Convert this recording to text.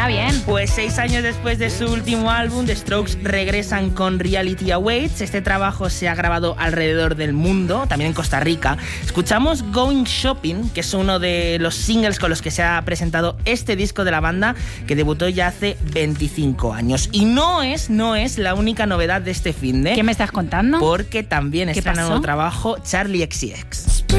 Suena bien. Pues 6 años después de su último álbum, The Strokes regresan con Reality Awaits. Este trabajo se ha grabado alrededor del mundo, también en Costa Rica. Escuchamos Going Shopping, que es uno de los singles con los que se ha presentado este disco de la banda, que debutó ya hace 25 años. Y no es la única novedad de este finde. ¿Qué me estás contando? Porque también estrena un nuevo trabajo Charli XCX.